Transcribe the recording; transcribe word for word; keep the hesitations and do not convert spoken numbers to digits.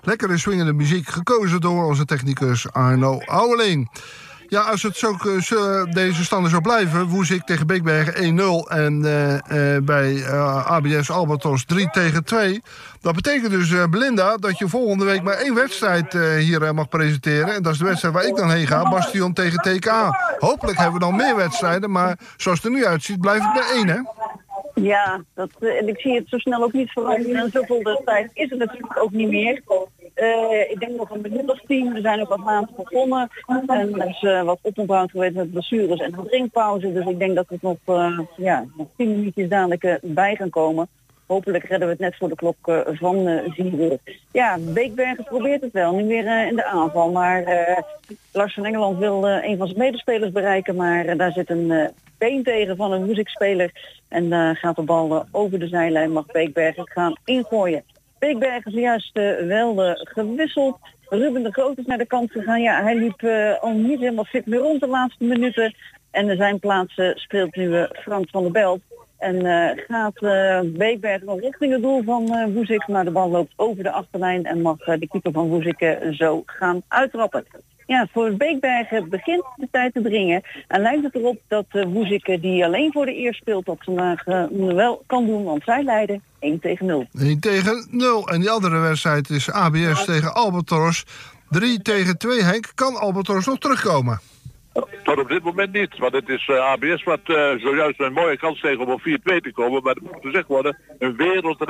Lekkere swingende muziek, gekozen door onze technicus Arno Ouweling. Ja, als het zo, zo deze standen zou blijven, Woezik tegen Beekbergen één nul en uh, uh, bij uh, A B S Albatros drie tegen twee. Dat betekent dus, uh, Belinda, dat je volgende week maar één wedstrijd uh, hier uh, mag presenteren. En dat is de wedstrijd waar ik dan heen ga, Bastion tegen T K A. Hopelijk hebben we dan meer wedstrijden, maar zoals het er nu uitziet, blijft het bij één, hè? Ja, dat, uh, en ik zie het zo snel ook niet veranderen. En zoveel de tijd is het natuurlijk ook niet meer. Uh, ik denk nog een minuut of tien. We zijn ook wat maanden begonnen. En er is uh, wat oponthoud geweest met blessures en een drinkpauze. Dus ik denk dat het nog, uh, ja, nog tien minuutjes dadelijk uh, bij gaan komen. Hopelijk redden we het net voor de klok uh, van uh, vier uur. Ja, Beekbergen probeert het wel. Nu weer uh, in de aanval. Maar uh, Lars van Engeland wil uh, een van zijn medespelers bereiken. Maar uh, daar zit een uh, been tegen van een Woezik-speler. En uh, gaat de bal uh, over de zijlijn. Mag Beekbergen gaan ingooien. Beekbergen is juist uh, wel uh, gewisseld. Ruben de Groot is naar de kant gegaan. Ja, hij liep uh, al niet helemaal fit meer rond de laatste minuten. En in zijn plaats uh, speelt nu uh, Frank van der Belt. En uh, gaat uh, Beekbergen nog richting het doel van uh, Woezik. Maar de bal loopt over de achterlijn en mag uh, de keeper van Woezik uh, zo gaan uittrappen. Ja, voor Beekbergen begint de tijd te dringen. En lijkt het erop dat uh, Woezik, die alleen voor de eer speelt, dat vandaag uh, wel kan doen. Want zij leiden één tegen nul. één tegen nul. En die andere wedstrijd is A B S tegen Albatros. drie tegen twee, Henk. Kan Albatros nog terugkomen? Tot op dit moment niet, want het is uh, A B S wat uh, zojuist een mooie kans tegen om op vier twee te komen. Maar er moet gezegd worden, een wereld